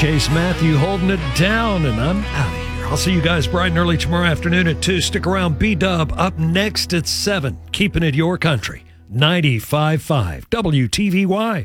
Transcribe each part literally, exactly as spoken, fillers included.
Chase Matthew holding it down, and I'm out of here. I'll see you guys bright and early tomorrow afternoon at two. Stick around. B-Dub up next at seven. Keeping it your country. ninety-five point five W T V Y.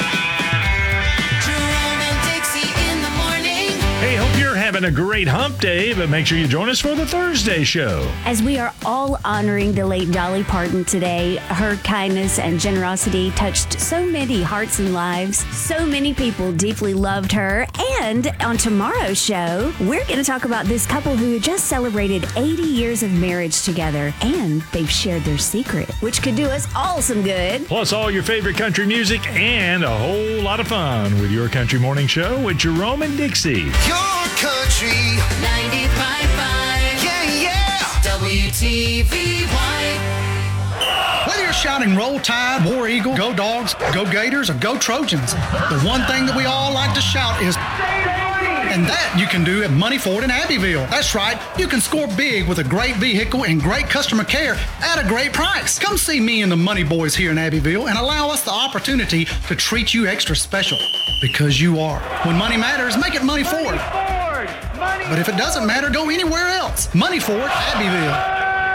Hey, hope you're having a great hump day, but make sure you join us for the Thursday show. As we are all honoring the late Dolly Parton today, her kindness and generosity touched so many hearts and lives. So many people deeply loved her. And on tomorrow's show, we're going to talk about this couple who just celebrated eighty years of marriage together. And they've shared their secret, which could do us all some good. Plus all your favorite country music and a whole lot of fun with your Country Morning Show with Jerome and Dixie. Your country ninety-five point five. Yeah, yeah. W T V Y. Whether you're shouting Roll Tide, War Eagle, Go Dogs, Go Gators, or Go Trojans, the one thing that we all like to shout is, and that you can do at Money Ford in Abbeville. That's right, you can score big with a great vehicle and great customer care at a great price. Come see me and the Money Boys here in Abbeville and allow us the opportunity to treat you extra special, because you are. When money matters, make it Money Ford. Money Ford. Money but if it doesn't matter, go anywhere else. Money Ford, Abbeville.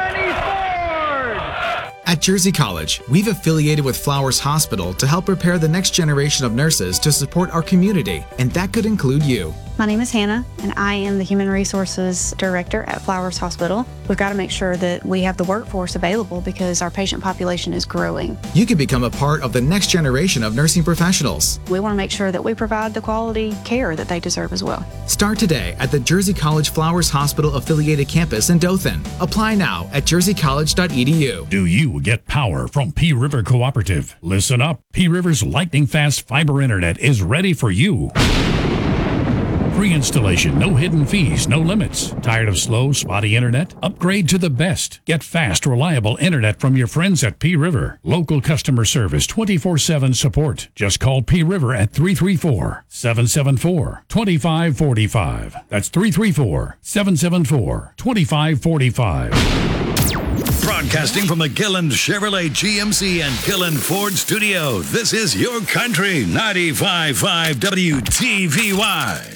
At Jersey College, we've affiliated with Flowers Hospital to help prepare the next generation of nurses to support our community, and that could include you. My name is Hannah, and I am the Human Resources Director at Flowers Hospital. We've got to make sure that we have the workforce available because our patient population is growing. You can become a part of the next generation of nursing professionals. We want to make sure that we provide the quality care that they deserve as well. Start today at the Jersey College Flowers Hospital affiliated campus in Dothan. Apply now at jersey college dot e d u. Do you get power from P River Cooperative? Listen up. P River's lightning fast fiber internet is ready for you. Pre-installation, no hidden fees, no limits. Tired of slow, spotty internet? Upgrade to the best. Get fast, reliable internet from your friends at P River. Local customer service, twenty-four seven support. Just call P River at three three four, seven seven four, two five four five. That's three three four, seven seven four, two five four five. Broadcasting from the Gilland Chevrolet G M C and Gilland Ford studio, this is Your Country ninety-five point five W T V Y.